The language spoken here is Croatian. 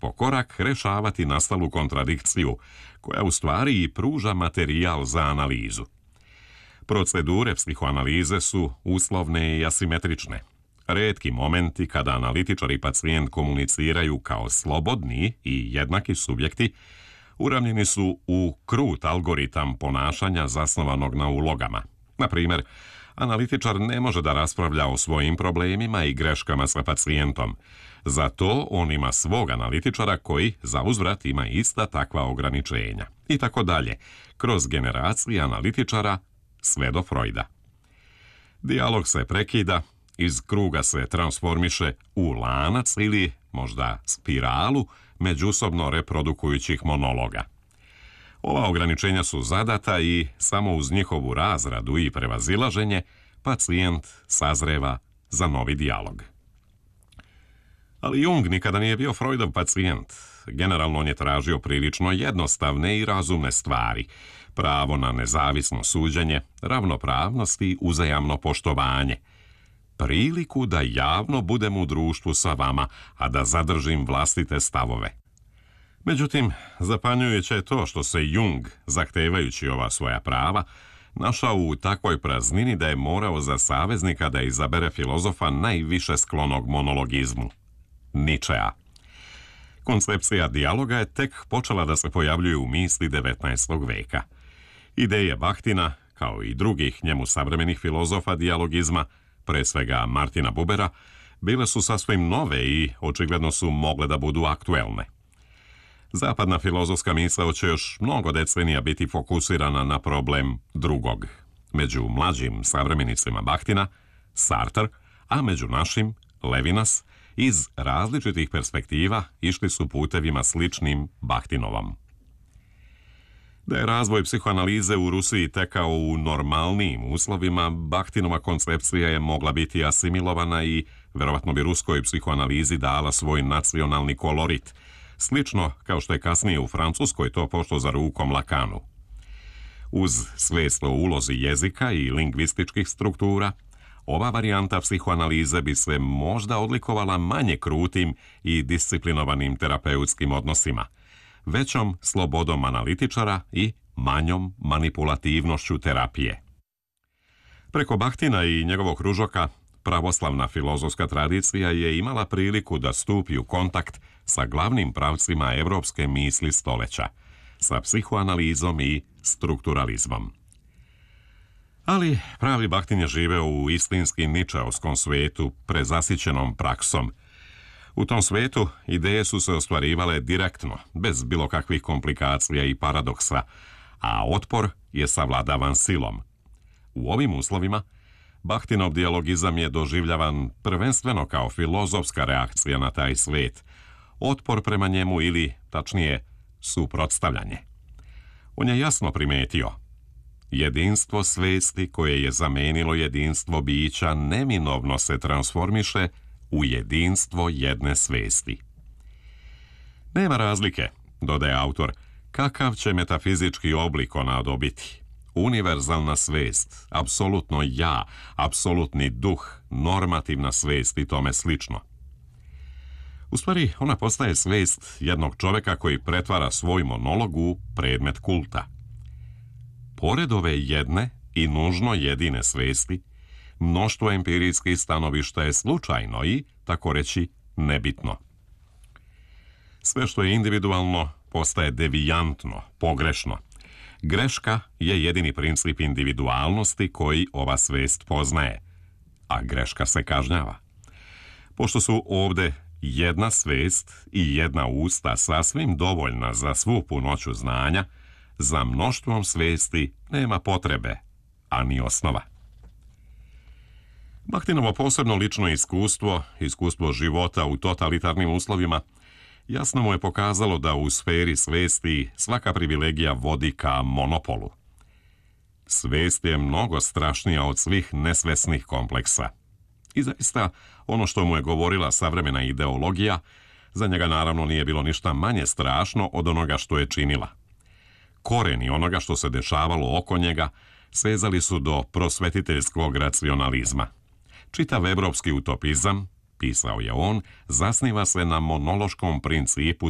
po korak rešavati nastalu kontradikciju, koja u stvari i pruža materijal za analizu. Procedure psihoanalize su uslovne i asimetrične. Retki momenti kada analitičar i pacijent komuniciraju kao slobodni i jednaki subjekti uravnjeni su u krut algoritam ponašanja zasnovanog na ulogama. Na primjer, analitičar ne može da raspravlja o svojim problemima i greškama sa pacijentom. Zato on ima svog analitičara koji za uzvrat ima ista takva ograničenja. I tako dalje, kroz generacije analitičara sve do Freuda. Dijalog se prekida, iz kruga se transformiše u lanac ili možda spiralu međusobno reprodukujućih monologa. Ova ograničenja su zadata i samo uz njihovu razradu i prevazilaženje pacijent sazreva za novi dijalog. Ali Jung nikada nije bio Freudov pacijent. Generalno on je tražio prilično jednostavne i razumne stvari: pravo na nezavisno suđenje, ravnopravnost i uzajamno poštovanje. Priliku da javno budem u društvu sa vama, a da zadržim vlastite stavove. Međutim, zapanjujuće je to što se Jung, zahtevajući ova svoja prava, našao u takvoj praznini da je morao za saveznika da izabere filozofa najviše sklonog monologizmu – Nietzschea. Koncepcija dijaloga je tek počela da se pojavljuje u misli 19. veka. Ideje Bachtina, kao i drugih njemu savremenih filozofa dijalogizma, pre svega Martina Bubera, bile su sasvim nove i očigledno su mogle da budu aktuelne. Zapadna filozofska misao će još mnogo decenija biti fokusirana na problem drugog. Među mlađim savremenicima Bachtina, Sartre, a među našim, Levinas, iz različitih perspektiva išli su putevima sličnim Bachtinovom. Da je razvoj psihoanalize u Rusiji tekao u normalnijim uslovima, Bachtinova koncepcija je mogla biti asimilovana i verovatno bi ruskoj psihoanalizi dala svoj nacionalni kolorit, slično kao što je kasnije u Francuskoj to pošlo za rukom Lacanu. Uz svest o ulozi jezika i lingvističkih struktura, ova varijanta psihoanalize bi se možda odlikovala manje krutim i disciplinovanim terapeutskim odnosima, većom slobodom analitičara i manjom manipulativnošću terapije. Preko Bachtina i njegovog kružoka, pravoslavna filozofska tradicija je imala priliku da stupi u kontakt sa glavnim pravcima evropske misli stoljeća, sa psihoanalizom i strukturalizmom. Ali pravi Bachtin je živeo u istinski ničeovskom svetu, prezasićenom praksom. U tom svetu ideje su se ostvarivale direktno, bez bilo kakvih komplikacija i paradoksa, a otpor je savladavan silom. U ovim uslovima, Bachtinov dijalogizam je doživljavan prvenstveno kao filozofska reakcija na taj svet, otpor prema njemu ili, tačnije, suprotstavljanje. On je jasno primetio: jedinstvo svesti koje je zamenilo jedinstvo bića neminovno se transformiše u jedinstvo jedne svesti. Nema razlike, dodaje autor, kakav će metafizički oblik ona dobiti. Univerzalna svest, apsolutno ja, apsolutni duh, normativna svest i tome slično. U stvari, ona postaje svest jednog čoveka koji pretvara svoj monolog u predmet kulta. Pored ove jedne i nužno jedine svesti, mnoštvo empirijskih stanovišta je slučajno i, tako reći, nebitno. Sve što je individualno postaje devijantno, pogrešno. Greška je jedini princip individualnosti koji ova svest poznaje, a greška se kažnjava. Pošto su ovde jedna svest i jedna usta sasvim dovoljna za svu punoću znanja, za mnoštvom svesti nema potrebe, a ni osnova. Bachtinovo posebno lično iskustvo života u totalitarnim uslovima, jasno mu je pokazalo da u sferi svesti svaka privilegija vodi ka monopolu. Svest je mnogo strašnija od svih nesvesnih kompleksa. I zaista, ono što mu je govorila savremena ideologija, za njega naravno nije bilo ništa manje strašno od onoga što je činila. Koreni onoga što se dešavalo oko njega svezali su do prosvetiteljskog racionalizma. Čitav evropski utopizam, pisao je on, zasniva se na monološkom principu